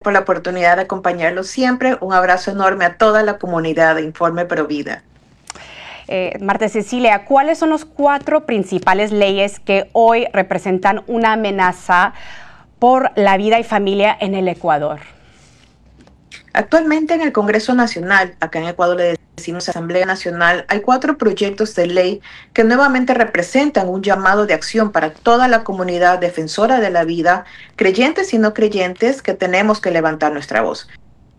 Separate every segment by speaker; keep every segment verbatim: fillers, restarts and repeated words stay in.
Speaker 1: por la oportunidad de acompañarlos siempre. Un abrazo enorme a toda la comunidad de Informe Provida.
Speaker 2: Eh, Marta Cecilia, ¿cuáles son las cuatro principales leyes que hoy representan una amenaza por la vida y familia en el Ecuador?
Speaker 1: Actualmente en el Congreso Nacional, acá en Ecuador le decimos Asamblea Nacional, hay cuatro proyectos de ley que nuevamente representan un llamado de acción para toda la comunidad defensora de la vida, creyentes y no creyentes, que tenemos que levantar nuestra voz.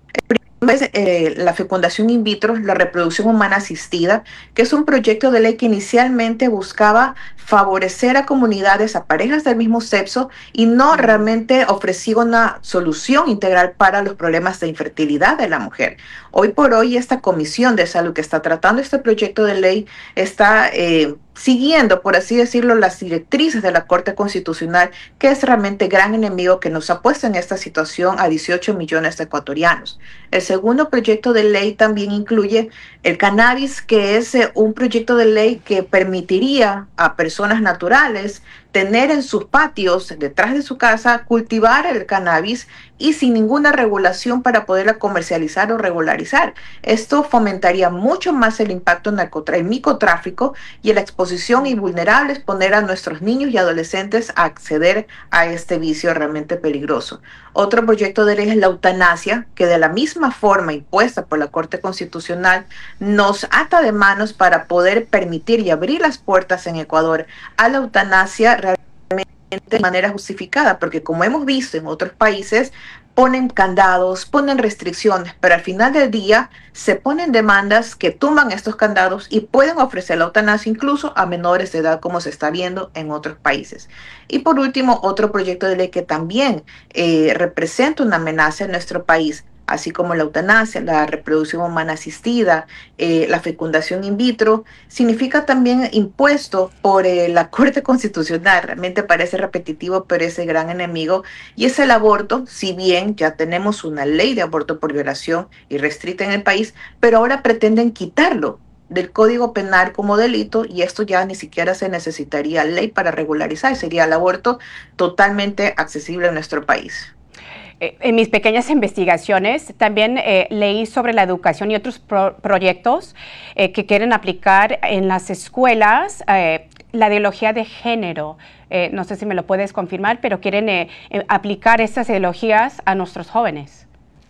Speaker 1: Es eh, la fecundación in vitro, la reproducción humana asistida, que es un proyecto de ley que inicialmente buscaba favorecer a comunidades, a parejas del mismo sexo, y no realmente ofrecía una solución integral para los problemas de infertilidad de la mujer. Hoy por hoy, esta comisión de salud que está tratando este proyecto de ley está eh, siguiendo, por así decirlo, las directrices de la Corte Constitucional, que es realmente gran enemigo que nos ha puesto en esta situación a dieciocho millones de ecuatorianos. El segundo proyecto de ley también incluye el cannabis, que es eh, un proyecto de ley que permitiría a personas naturales tener en sus patios, detrás de su casa, cultivar el cannabis y sin ninguna regulación para poderla comercializar o regularizar. Esto fomentaría mucho más el impacto en el microtráfico y en la exposición y vulnerables, poner a nuestros niños y adolescentes a acceder a este vicio realmente peligroso. Otro proyecto de ley es la eutanasia, que de la misma forma impuesta por la Corte Constitucional nos ata de manos para poder permitir y abrir las puertas en Ecuador a la eutanasia realmente de manera justificada, porque como hemos visto en otros países, ponen candados, ponen restricciones, pero al final del día se ponen demandas que tumban estos candados y pueden ofrecer la eutanasia incluso a menores de edad, como se está viendo en otros países. Y por último, otro proyecto de ley que también eh, representa una amenaza en nuestro país, así como la eutanasia, la reproducción humana asistida, eh, la fecundación in vitro, significa también impuesto por eh, la Corte Constitucional. Realmente parece repetitivo, pero es el gran enemigo. Y es el aborto, si bien ya tenemos una ley de aborto por violación y restricta en el país, pero ahora pretenden quitarlo del Código Penal como delito, y esto ya ni siquiera se necesitaría ley para regularizar, sería el aborto totalmente accesible en nuestro país.
Speaker 2: En mis pequeñas investigaciones también eh, leí sobre la educación y otros pro proyectos eh, que quieren aplicar en las escuelas eh, la ideología de género. Eh, no sé si me lo puedes confirmar, pero quieren eh, eh, aplicar estas ideologías a nuestros jóvenes.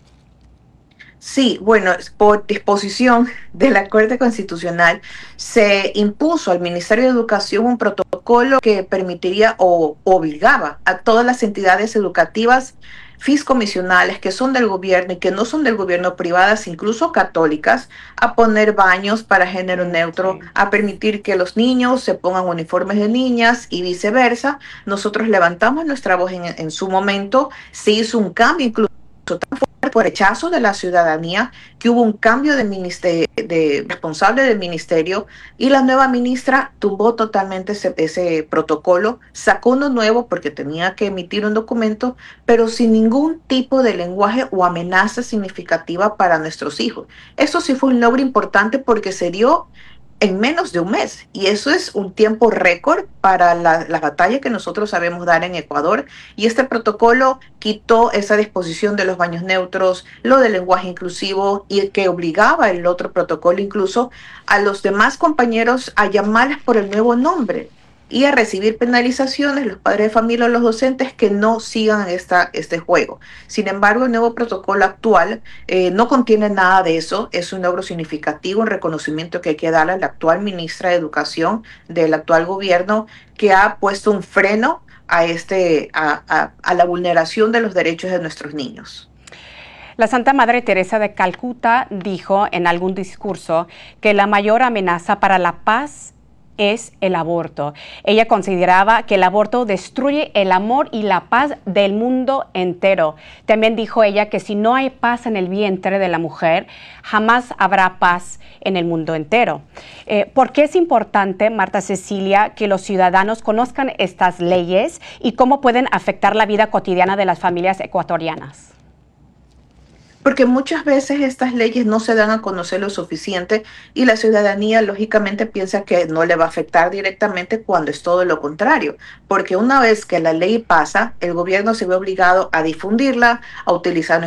Speaker 1: Sí, bueno, por disposición de la Corte Constitucional se impuso al Ministerio de Educación un protocolo que permitiría o obligaba a todas las entidades educativas fiscomisionales que son del gobierno y que no son del gobierno, privadas, incluso católicas, a poner baños para género neutro, a permitir que los niños se pongan uniformes de niñas y viceversa. Nosotros levantamos nuestra voz en, en su momento, se hizo un cambio incluso tan fuerte por rechazo de la ciudadanía, que hubo un cambio de, ministerio, de responsable del ministerio, y la nueva ministra tumbó totalmente ese, ese protocolo, sacó uno nuevo porque tenía que emitir un documento, pero sin ningún tipo de lenguaje o amenaza significativa para nuestros hijos. Eso sí fue un logro importante porque se dio en menos de un mes, y eso es un tiempo récord para la, la batalla que nosotros sabemos dar en Ecuador. Y este protocolo quitó esa disposición de los baños neutros, lo del lenguaje inclusivo, y el que obligaba el otro protocolo incluso a los demás compañeros a llamarles por el nuevo nombre y a recibir penalizaciones los padres de familia o los docentes que no sigan esta, este juego. Sin embargo, el nuevo protocolo actual eh, no contiene nada de eso. Es un logro significativo, un reconocimiento que hay que darle a la actual ministra de Educación del actual gobierno, que ha puesto un freno a, este, a, a, a la vulneración de los derechos de nuestros niños.
Speaker 2: La Santa Madre Teresa de Calcuta dijo en algún discurso que la mayor amenaza para la paz es el aborto. Ella consideraba que el aborto destruye el amor y la paz del mundo entero. También dijo ella que si no hay paz en el vientre de la mujer, jamás habrá paz en el mundo entero. Eh, ¿Por qué es importante, Marta Cecilia, que los ciudadanos conozcan estas leyes y cómo pueden afectar la vida cotidiana de las familias ecuatorianas?
Speaker 1: Porque muchas veces estas leyes no se dan a conocer lo suficiente y la ciudadanía lógicamente piensa que no le va a afectar directamente, cuando es todo lo contrario. Porque una vez que la ley pasa, el gobierno se ve obligado a difundirla, a utilizar